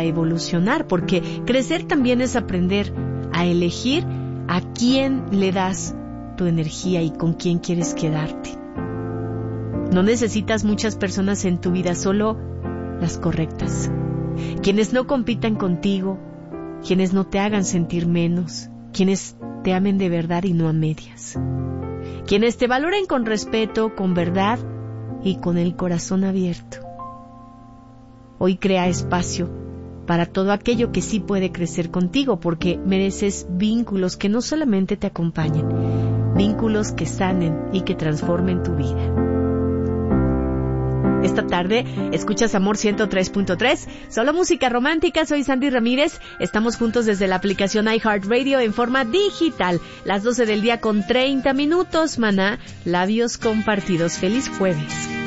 para evolucionar, porque crecer también es aprender a elegir a quién le das tu energía y con quién quieres quedarte. No necesitas muchas personas en tu vida, solo las correctas. Quienes no compitan contigo, quienes no te hagan sentir menos, quienes te amen de verdad y no a medias. Quienes te valoren con respeto, con verdad y con el corazón abierto. Hoy crea espacio para todo aquello que sí puede crecer contigo, porque mereces vínculos que no solamente te acompañen, vínculos que sanen y que transformen tu vida. Esta tarde escuchas Amor 103.3, solo música romántica. Soy Sandy Ramírez. Estamos juntos desde la aplicación iHeartRadio en forma digital. Las 12 del día con 30 minutos. Maná, labios compartidos. Feliz jueves.